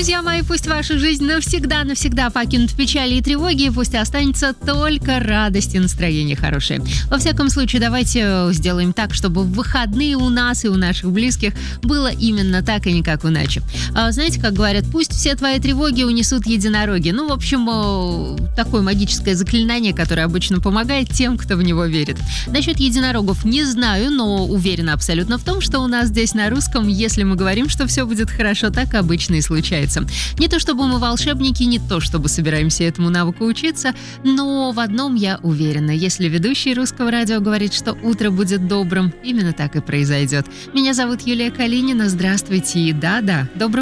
Друзья мои, пусть ваша жизнь навсегда покинут печали и тревоги, и пусть останется только радость и настроение хорошее. Во всяком случае, давайте сделаем так, чтобы в выходные у нас и у наших близких было именно так и никак иначе. Знаете, как говорят, пусть все твои тревоги унесут единороги. Ну, в общем, такое магическое заклинание, которое обычно помогает тем, кто в него верит. Насчет единорогов не знаю, но уверена абсолютно в том, что у нас здесь на русском, если мы говорим, что все будет хорошо, так обычно и случается. Не то чтобы мы волшебники, не то чтобы собираемся этому навыку учиться, но в одном я уверена. Если ведущий Русского радио говорит, что утро будет добрым, именно так и произойдет. Меня зовут Юлия Калинина. Здравствуйте и да-да, доброго